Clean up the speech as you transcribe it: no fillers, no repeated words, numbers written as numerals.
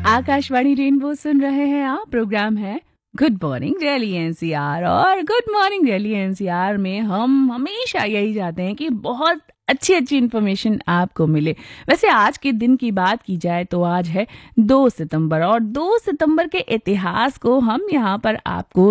Akashvani rainbow सुन रहे हैं आप। प्रोग्राम है गुड मॉर्निंग दिल्ली एनसीआर और गुड मॉर्निंग दिल्ली एनसीआर में हम हमेशा यही चाहते हैं कि बहुत अच्छी अच्छी इन्फॉर्मेशन आपको मिले। वैसे आज के दिन की बात की जाए तो आज है 2 सितंबर और 2 सितंबर के इतिहास को हम यहाँ पर आपको